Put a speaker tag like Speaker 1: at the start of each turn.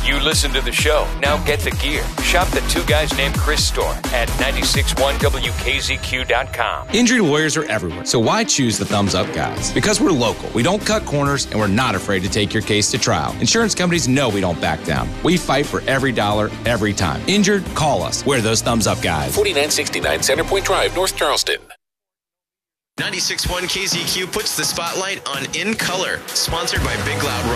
Speaker 1: You listen to the show. Now get the gear. Shop the Two Guys Named Chris store at 961WKZQ.com.
Speaker 2: Injury lawyers are everywhere, so why choose the Thumbs Up Guys? Because we're local. We don't cut corners, and we're not afraid to take your case to trial. Insurance companies know we don't back down. We fight for every dollar, every time. Injured? Call us. We're those Thumbs Up Guys.
Speaker 3: 4969 Centerpoint Drive, North Charleston.
Speaker 4: 96.1 KZQ puts the spotlight on In Color, sponsored by Big Loud Rock.